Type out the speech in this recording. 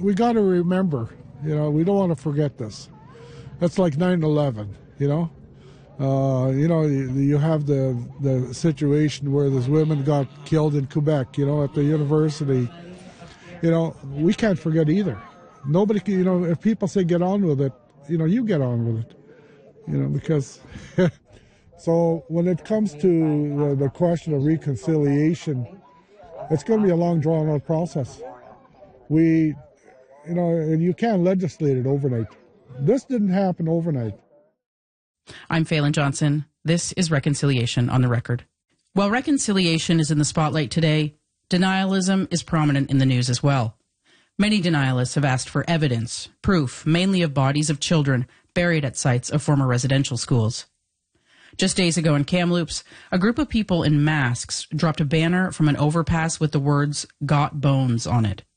we got to remember, we don't want to forget this. That's like 9/11, you have the situation where these women got killed in Quebec, at the university. We can't forget either. Nobody can, if people say get on with it, you get on with it, because... So when it comes to the question of reconciliation, it's going to be a long, drawn-out process. And you can't legislate it overnight. This didn't happen overnight. I'm Phelan Johnson. This is Reconciliation on the Record. While reconciliation is in the spotlight today, denialism is prominent in the news as well. Many denialists have asked for evidence, proof, mainly of bodies of children buried at sites of former residential schools. Just days ago in Kamloops, a group of people in masks dropped a banner from an overpass with the words "Got Bones" on it.